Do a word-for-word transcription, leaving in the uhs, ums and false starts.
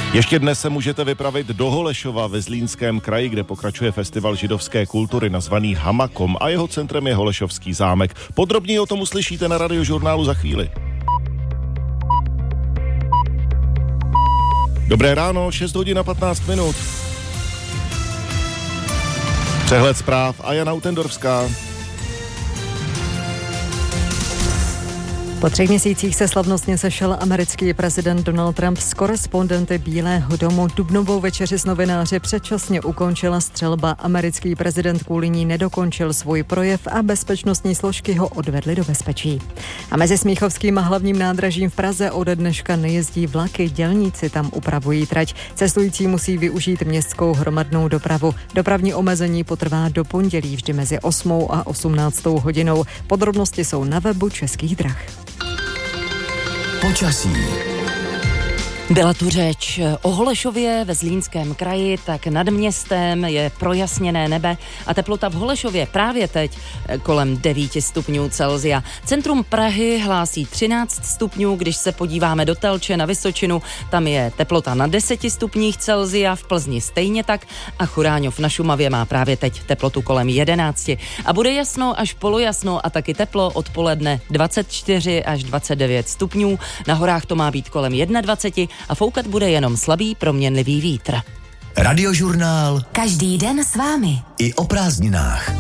Ještě dnes se můžete vypravit do Holešova ve Zlínském kraji, kde pokračuje festival židovské kultury nazvaný Hamakom a jeho centrem je Holešovský zámek. Podrobněji o tom uslyšíte na Radiožurnálu za chvíli. Dobré ráno, šest hodin a patnáct minut. Přehled zpráv a Jana Utendorfská. Po třech měsících se slavnostně sešel americký prezident Donald Trump s korespondenty Bílého domu. Dubnovou večeři s novináři předčasně ukončila střelba. Americký prezident kvůli ní nedokončil svůj projev a bezpečnostní složky ho odvedly do bezpečí. A mezi Smíchovským a hlavním nádražím v Praze ode dneška nejezdí vlaky, dělníci tam upravují trať. Cestující musí využít městskou hromadnou dopravu. Dopravní omezení potrvá do pondělí vždy mezi osmou a osmnáctou hodinou. Podrobnosti jsou na webu Českých drah. Počasí. Byla tu řeč o Holešově ve Zlínském kraji, tak nad městem je projasněné nebe a teplota v Holešově právě teď kolem devět stupňů Celsia. Centrum Prahy hlásí třináct stupňů, když se podíváme do Telče na Vysočinu, tam je teplota na deseti stupních Celsia, v Plzni stejně tak a Churáňov na Šumavě má právě teď teplotu kolem jedenácti. A bude jasno až polojasno a taky teplo odpoledne dvacet čtyři až dvacet devět stupňů, na horách to má být kolem dvacet jedna a foukat bude jenom slabý proměnlivý vítr. Radiožurnál. Každý den s vámi. I o prázdninách.